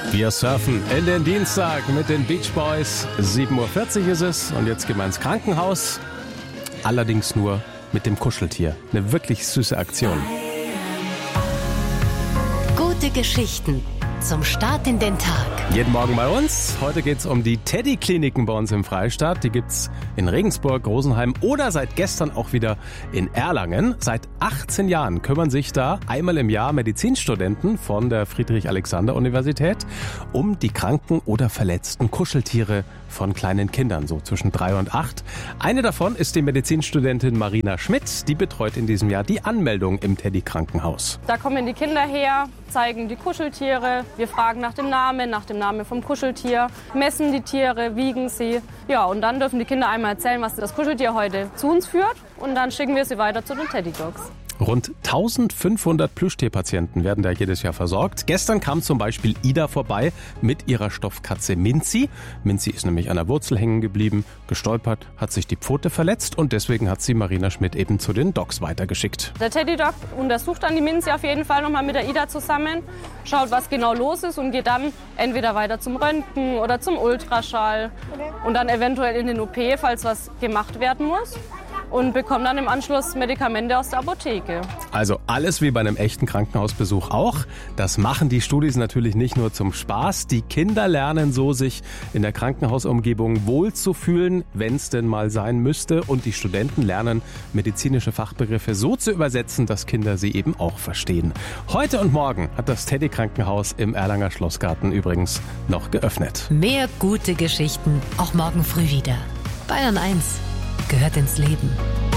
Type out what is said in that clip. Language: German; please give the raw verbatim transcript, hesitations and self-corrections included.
Wir surfen in den Dienstag mit den Beach Boys. sieben Uhr vierzig ist es und jetzt gehen wir ins Krankenhaus. Allerdings nur mit dem Kuscheltier. Eine wirklich süße Aktion. Gute Geschichten zum Start in den Tag. Jeden Morgen bei uns. Heute geht es um die Teddy-Kliniken bei uns im Freistaat. Die gibt's in Regensburg, Rosenheim oder seit gestern auch wieder in Erlangen. Seit achtzehn Jahren kümmern sich da einmal im Jahr Medizinstudenten von der Friedrich-Alexander-Universität um die kranken oder verletzten Kuscheltiere von kleinen Kindern, so zwischen drei und acht. Eine davon ist die Medizinstudentin Marina Schmidt. Die betreut in diesem Jahr die Anmeldung im Teddy-Krankenhaus. Da kommen die Kinder her, zeigen die Kuscheltiere. Wir fragen nach dem Namen, nach dem Namen vom Kuscheltier, messen die Tiere, wiegen sie. Ja, und dann dürfen die Kinder einmal erzählen, was das Kuscheltier heute zu uns führt. Und dann schicken wir sie weiter zu den Teddy Dogs. Rund eintausendfünfhundert Plüschtierpatienten werden da jedes Jahr versorgt. Gestern kam zum Beispiel Ida vorbei mit ihrer Stoffkatze Minzi. Minzi ist nämlich an der Wurzel hängen geblieben, gestolpert, hat sich die Pfote verletzt und deswegen hat sie Marina Schmidt eben zu den Dogs weitergeschickt. Der Teddy Dog untersucht dann die Minzi auf jeden Fall nochmal mit der Ida zusammen, schaut, was genau los ist und geht dann entweder weiter zum Röntgen oder zum Ultraschall und dann eventuell in den O P, falls was gemacht werden muss. Und bekommen dann im Anschluss Medikamente aus der Apotheke. Also alles wie bei einem echten Krankenhausbesuch auch. Das machen die Studis natürlich nicht nur zum Spaß. Die Kinder lernen so, sich in der Krankenhausumgebung wohlzufühlen, wenn es denn mal sein müsste. Und die Studenten lernen, medizinische Fachbegriffe so zu übersetzen, dass Kinder sie eben auch verstehen. Heute und morgen hat das Teddy-Krankenhaus im Erlanger Schlossgarten übrigens noch geöffnet. Mehr gute Geschichten, auch morgen früh wieder. Bayern eins gehört ins Leben.